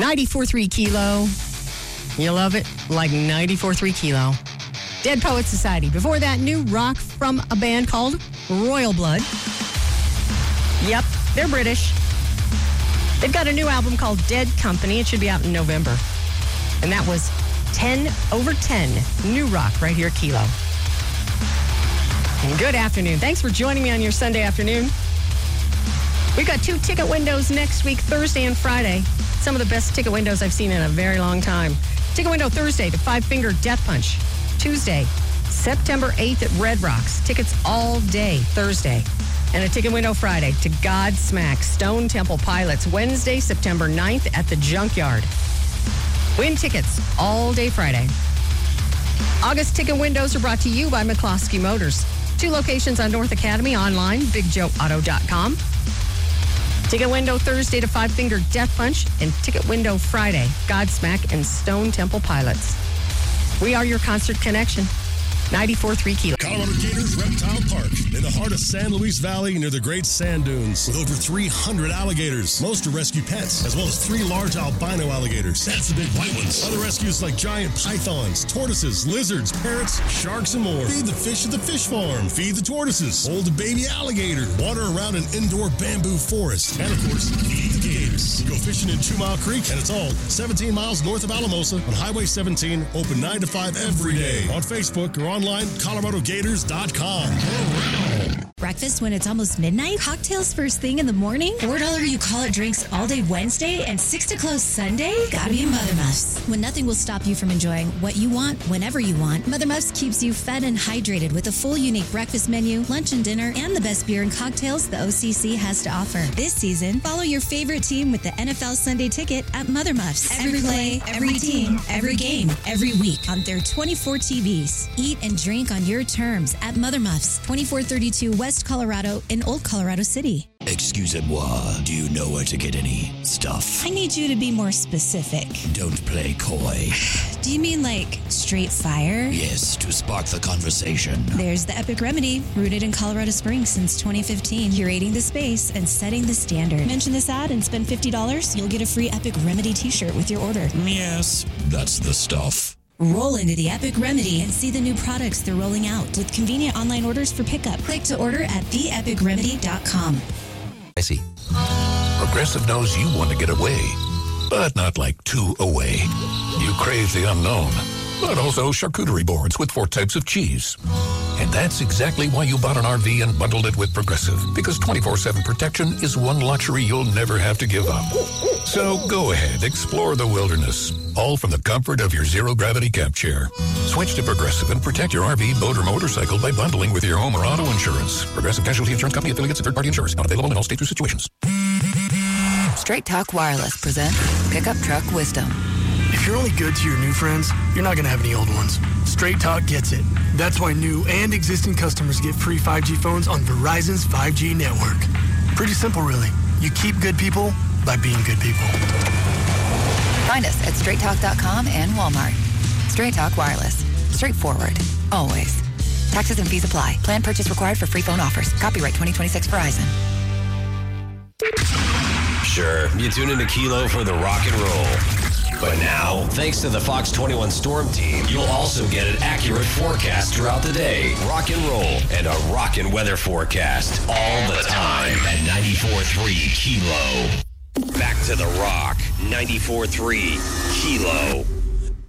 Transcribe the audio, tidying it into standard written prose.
94.3 Kilo. You love it? Like 94.3 Kilo. Dead Poets Society. Before that, new rock from a band called Royal Blood. Yep, they're British. They've got a new album called Dead Company. It should be out in November. And that was 10 over 10. New rock right here, Kilo. And good afternoon. Thanks for joining me on your Sunday afternoon. We've got 2 ticket windows next week, Thursday and Friday. Some of the best ticket windows I've seen in a very long time. Ticket window Thursday to Five Finger Death Punch. Tuesday, September 8th at Red Rocks. Tickets all day Thursday. And a ticket window Friday to Godsmack Stone Temple Pilots. Wednesday, September 9th at the Junkyard. Win tickets all day Friday. August ticket windows are brought to you by McCloskey Motors. 2 locations on North Academy, online, BigJoeAuto.com. Ticket window Thursday to Five Finger Death Punch, and ticket window Friday, Godsmack and Stone Temple Pilots. We are your concert connection. 94.3 Kilo. Colorado Gators Reptile Park in the heart of San Luis Valley near the Great Sand Dunes with over 300 alligators. Most are rescue pets, as well as 3 large albino alligators. That's the big white ones. Other rescues like giant pythons, tortoises, lizards, parrots, sharks, and more. Feed the fish at the fish farm. Feed the tortoises. Hold a baby alligator. Water around an indoor bamboo forest. And, of course, feed the gators. Go fishing in 2 Mile Creek, and it's all 17 miles north of Alamosa on Highway 17, open 9 to 5 every day. On Facebook or online, ColoradoGators.com. Breakfast when it's almost midnight? Cocktails first thing in the morning? $4 you call it drinks all day Wednesday and 6 to close Sunday? Gotta be Mother Muffs. When nothing will stop you from enjoying what you want whenever you want, Mother Muffs keeps you fed and hydrated with a full unique breakfast menu, lunch and dinner, and the best beer and cocktails the OCC has to offer. This season, follow your favorite team with the NFL Sunday Ticket at Mother Muffs. Every play, every team, every game, every week on their 24 TVs. Eat and drink on your terms at Mother Muffs, 2432 West Colorado in Old Colorado City. Excusez-moi, do you know where to get any stuff? I need you to be more specific. Don't play coy. Do you mean like straight fire? Yes, to spark the conversation. There's the Epic Remedy, rooted in Colorado Springs since 2015, curating the space and setting the standard. Mention this ad and spend $50, you'll get a free Epic Remedy t-shirt with your order. Yes, that's the stuff. Roll into the Epic Remedy and see the new products they're rolling out with convenient online orders for pickup. Click to order at theepicremedy.com. I see. Progressive knows you want to get away, but not like too away. You crave the unknown, but also charcuterie boards with 4 types of cheese. And that's exactly why you bought an RV and bundled it with Progressive, because 24/7 protection is one luxury you'll never have to give up. So go ahead, explore the wilderness, all from the comfort of your zero-gravity camp chair. Switch to Progressive and protect your RV, boat, or motorcycle by bundling with your home or auto insurance. Progressive Casualty Insurance Company, affiliates, and third-party insurers. Not available in all states or situations. Straight Talk Wireless presents Pickup Truck Wisdom. If you're only good to your new friends, you're not going to have any old ones. Straight Talk gets it. That's why new and existing customers get free 5G phones on Verizon's 5G network. Pretty simple, really. You keep good people by being good people. Find us at straighttalk.com and Walmart. Straight Talk Wireless. Straightforward. Always. Taxes and fees apply. Plan purchase required for free phone offers. Copyright 2026 Verizon. Sure, you tune into Kilo for the rock and roll. But now, thanks to the Fox 21 Storm Team, you'll also get an accurate forecast throughout the day, rock and roll, and a rockin' weather forecast all the time at 94.3 Kilo. Back to the rock, 94.3 Kilo.